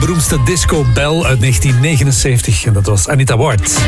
beroemdste disco-bel uit 1979. En dat was Anita Ward.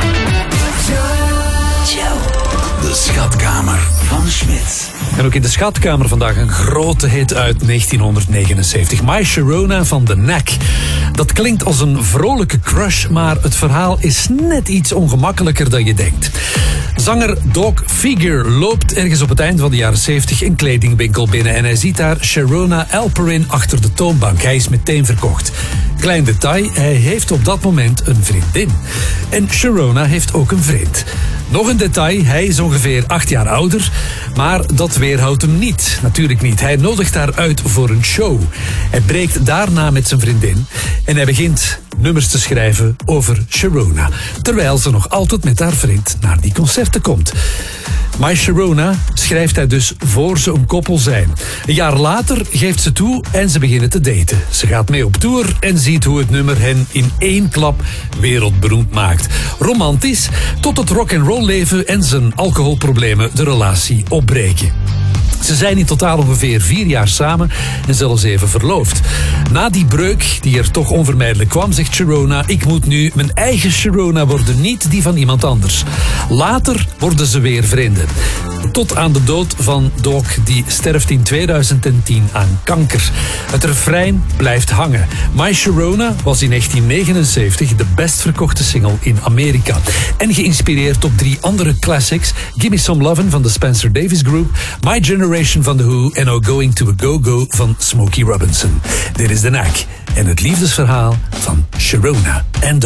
De schatkamer van Smit. En ook in de schatkamer vandaag een grote hit uit 1979. My Sharona van The Knack. Dat klinkt als een vrolijke crush, maar het verhaal is net iets ongemakkelijker dan je denkt. Zanger Doc Figure loopt ergens op het eind van de jaren 70 een kledingwinkel binnen en hij ziet daar Sharona Alperin achter de toonbank. Hij is meteen verkocht. Klein detail, hij heeft op dat moment een vriendin. En Sharona heeft ook een vriend. Nog een detail, hij is ongeveer 8 jaar ouder, maar dat weerhoudt hem niet. Natuurlijk niet. Hij nodigt haar uit voor een show. Hij breekt daarna met zijn vriendin en hij begint nummers te schrijven over Sharona, terwijl ze nog altijd met haar vriend naar die concerten komt. My Sharona schrijft hij dus voor ze een koppel zijn. Een jaar later geeft ze toe en ze beginnen te daten. Ze gaat mee op tour en ziet hoe het nummer hen in één klap wereldberoemd maakt. Romantisch, tot het rock'n'roll leven en zijn alcoholproblemen de relatie opbreken. Ze zijn in totaal ongeveer 4 jaar samen en zelfs even verloofd. Na die breuk, die er toch onvermijdelijk kwam, zegt Sharona: ik moet nu mijn eigen Sharona worden, niet die van iemand anders. Later worden ze weer vrienden. Tot aan de dood van Doc, die sterft in 2010 aan kanker. Het refrein blijft hangen. My Sharona was in 1979 de best verkochte single in Amerika. En geïnspireerd op 3 andere classics: Gimme Some Lovin' van de Spencer Davis Group, My Generation van The Who en Oh Going to a Go-Go van Smokey Robinson. Dit is The Knack en het liefdesverhaal van Sharona en Doc.